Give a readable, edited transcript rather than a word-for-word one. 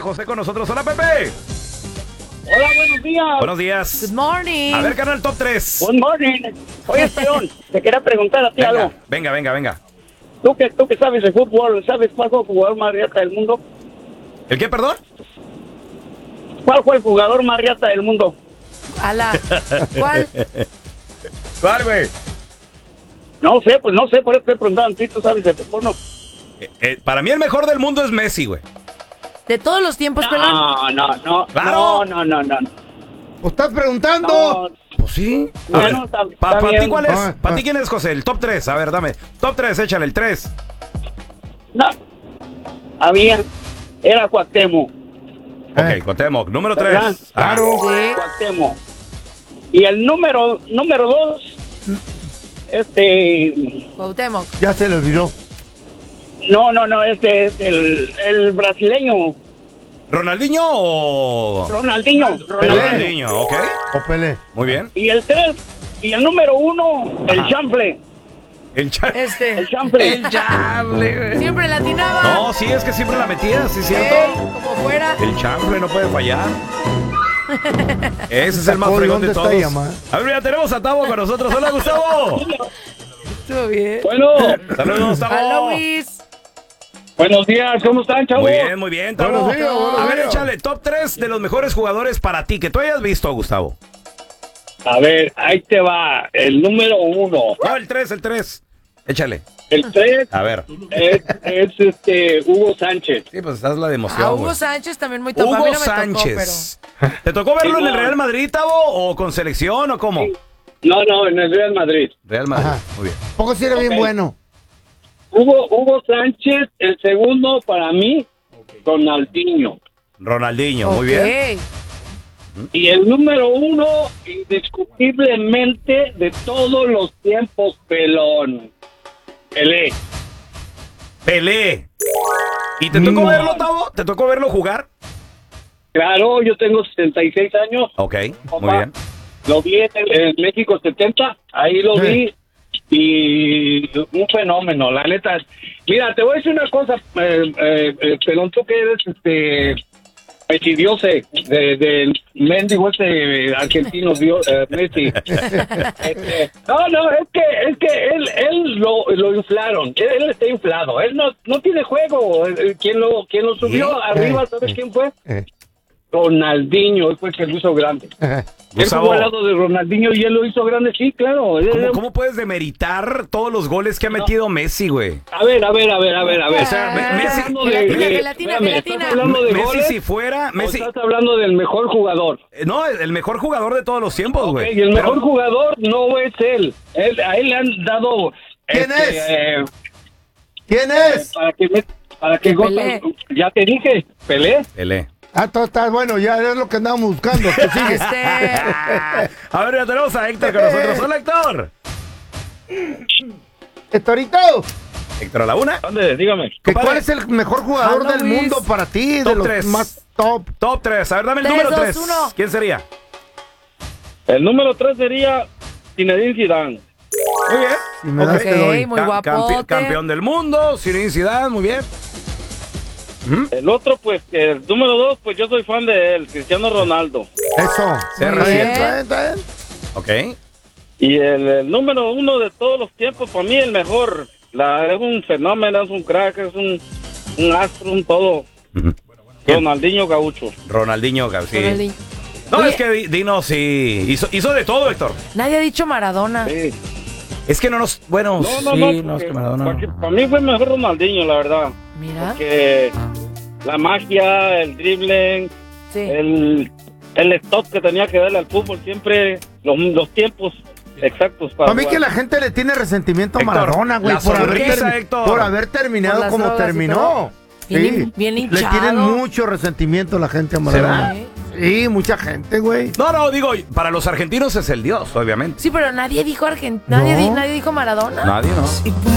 José con nosotros. Hola, Pepe. Hola, buenos días. Buenos días. Good morning. A ver, canal top 3. Good morning. Oye, Pelón, te quería preguntar a ti algo. Venga. Tú que sabes de fútbol, ¿sabes cuál fue el jugador más riata del mundo? ¿El qué, perdón? ¿Cuál fue el jugador más riata del mundo? ¿Cuál? ¿Cuál, güey? No sé, por eso te preguntaban, ¿tú sabes de fútbol, no? Para mí el mejor del mundo es Messi, güey. ¿De todos los tiempos, pelón? No. Claro. No. ¿O estás preguntando? No, Pues sí. A Bueno, ver, está ¿para ti bien. cuál es? ¿Para ti quién es, José? El top 3. A ver, dame. Top 3, échale el 3. no. Era Cuauhtémoc. Ok, Cuauhtémoc. Número ¿Verdad? 3. Claro. Sí. Cuauhtémoc. Y el número 2, Cuauhtémoc. Ya se le olvidó. no, el brasileño, ¿Ronaldinho o...? Ronaldinho. Ronaldinho, ok. O Pelé. Muy bien. Y el 3, y el número 1, el chanfle. El El chanfle. chable, güey. Siempre latinaba. No, sí, es que siempre la metía, sí, cierto. Como fuera. El chanfle no puede fallar. Ese es el más Sacó, fregón ¿dónde de está todos. ella, ma? A ver, ya tenemos a Tavo con nosotros. Hola, Gustavo. Estuvo bien. Bueno, Saludos, Tavo. Hola, Luis. buenos días, ¿cómo están, chavos? Muy bien, Tavo. Buenos días, buenos A ver, días. échale top 3 de los mejores jugadores para ti, que tú hayas visto, Gustavo. A ver, ahí te va, el número 1. No, el 3. Échale. El 3 A ver. es Hugo Sánchez. Sí, pues estás la de emoción, A Hugo güey. Sánchez también muy top. A mí Hugo no me Sánchez. ¿Te tocó verlo en el Real Madrid, Tavo, o con selección, o cómo? No, en el Real Madrid. Real Madrid, Ajá. muy bien. Poco sí era bien Ok. bueno. Hugo Sánchez, el segundo para mí, Ronaldinho. Ronaldinho, tocó. muy bien. Y el número 1, indiscutiblemente, de todos los tiempos, pelón. Pelé. ¿Y te tocó verlo, Tavo? ¿Te tocó verlo jugar? Claro, yo tengo 66 años. Ok, muy Papá. bien. Lo vi en México 70, ahí lo vi y un fenómeno, la neta. Mira, te voy a decir una cosa, pelón, tú que eres Messi-diose del mendigo argentino, Messi. No, es que él lo inflaron, él está inflado, él no tiene juego. Quien lo subió arriba, ¿sabes quién fue? Ronaldinho, él fue el que lo hizo grande. Él Gustavo, jugó al lado de Ronaldinho y él lo hizo grande, sí, claro. ¿cómo puedes demeritar todos los goles que ha metido Messi, güey? A ver. O sea, Messi, Gelatina. ¿Estás hablando de Messi goles si fuera... o Messi, estás hablando del mejor jugador? no, el mejor jugador de todos los tiempos, güey. Ok, y el Pero- mejor jugador no es él. A él le han dado... ¿Quién es? ¿Quién es? Para que Pelé. ya te dije, Pelé. Pelé. Ah, todo está bueno, ya es lo que andábamos buscando. Tú sigue. A ver, ya tenemos a Héctor con nosotros. Hola, Héctor. Héctorito, Héctor a la una. ¿Dónde? Dígame. Compadre. ¿cuál es el mejor jugador Hola, del Luis. mundo para ti? Top de los tres. más top. Top 3. A ver, dame el 3, número 2, 3. 1. ¿Quién sería? El número 3 sería Zinedine Zidane. Muy bien. Si me das, Ok, te doy. muy guapote. Campeón del mundo, Zinedine Zidane, muy bien. El otro, pues, el número 2, pues yo soy fan de él, Cristiano Ronaldo. Eso. Muy Está bien. está bien. Ok. Y el número 1 de todos los tiempos, para mí el mejor. Es un fenómeno, es un crack, es un astro, un todo. Ujú. Ronaldinho Gaucho. Ronaldinho, sí. Ronaldinho. No, Oye, es que Dino sí hizo de todo, Héctor. nadie ha dicho Maradona. Sí. Es que no nos... Bueno, no, es que Maradona... Para mí fue mejor Ronaldinho, la verdad. Mira. Que la magia, el dribbling, Sí. el stop que tenía que darle al fútbol, siempre los tiempos exactos para Para mí que jugar. la gente le tiene resentimiento a Héctor, Maradona, güey, la por sonrisa, Héctor. por haber terminado Por las como drogas y terminó. todo. Bien Le hinchado. tienen mucho resentimiento a la gente a Maradona. ¿Eh? Sí, mucha gente, güey. No, digo, para los argentinos es el dios, obviamente. Sí, pero nadie dijo No. nadie dijo Maradona. Nadie, ¿no?